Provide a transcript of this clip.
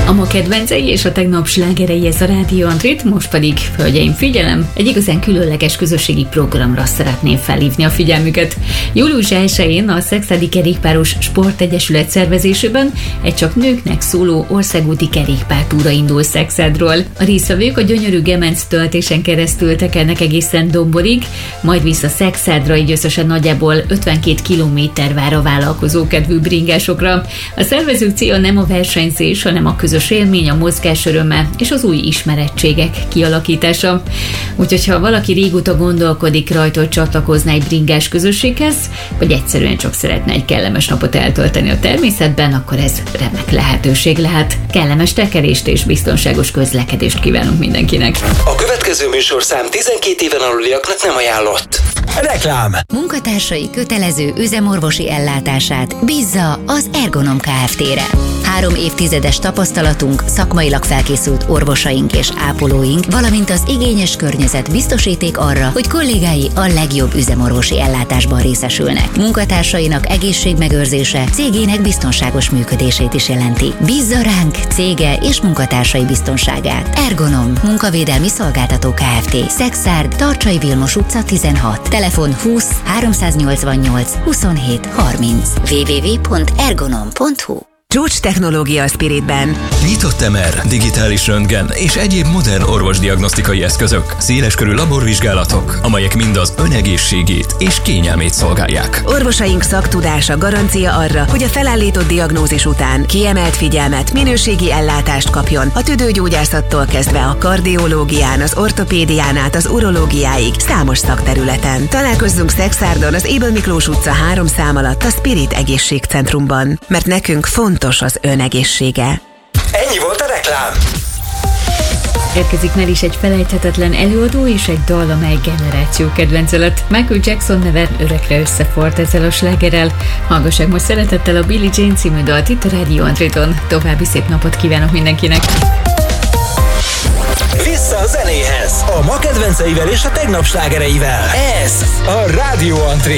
A ma kedvencei és a tegnap slágerei, ez a Rádió Antrit, most pedig, hölgyeim, figyelem, egy igazán különleges közösségi programra szeretném felhívni a figyelmüket. Július 1-én a Szekszárdi Kerékpáros Sportegyesület szervezésében egy csak nőknek szóló országúti kerékpártúra indul Szekszárdról. A résztvevők a gyönyörű Gemenc töltésen keresztül tekernek egészen Domborig, majd vissza Szekszárdra, így összesen nagyjából 52 kilométer vár a vállalkozókedvű bringásokra. A szervezők célja nem a versenyzés, hanem a közös élmény, a mozgás öröme és az új ismerettségek kialakítása. Úgyhogy ha valaki régóta gondolkodik rajta, hogy csatlakozna egy bringás közösséghez, vagy egyszerűen csak szeretne egy kellemes napot eltölteni a természetben, akkor ez remek lehetőség lehet. Kellemes tekerést és biztonságos közlekedést kívánunk mindenkinek. A következő műsorszám 12 éven aluliaknak nem ajánlott. Reklám. Munkatársai kötelező üzemorvosi ellátását bízza az Ergonom Kft-re. 3 évtizedes tapasztalatunk, szakmailag felkészült orvosaink és ápolóink, valamint az igényes környezet biztosíték arra, hogy kollégái a legjobb üzemorvosi ellátásban részesülnek. Munkatársainak egészségmegőrzése cégének biztonságos működését is jelenti. Bízza ránk cége és munkatársai biztonságát. Ergonom, munkavédelmi szolgáltató Kft. Szekszárd, Tarcsai Vilmos utca 16. Telefon 20 388 27 30. www.ergonom.hu. Csúcs technológia a Spiritben. Nyitott MR, digitális röntgen és egyéb modern orvosdiagnosztikai eszközök, széleskörű laborvizsgálatok, amelyek mind az ön egészségét és kényelmét szolgálják. Orvosaink szaktudása garancia arra, hogy a felállított diagnózis után kiemelt figyelmet, minőségi ellátást kapjon a tüdőgyógyászattól kezdve a kardiológián, az ortopédián át az urológiáig számos szakterületen. Találkozzunk Szekszárdon az Ébel Miklós utca 3 szám alatt a Spirit Egészségcentrumban, mert nekünk fontos az ön egészsége. Ennyi volt a reklám. Érkezik már is egy felejthetetlen előadó és egy dal, amely generáció kedvence lett. Michael Jackson neve örökre összefort ezzel a slágerrel. Hallgassák most szeretettel a Billie Jean című dalt itt a Rádió Antriton. További szép napot kívánok mindenkinek! Vissza a zenéhez, a ma kedvenceivel és a tegnap slágereivel. Ez a Rádió Antrit.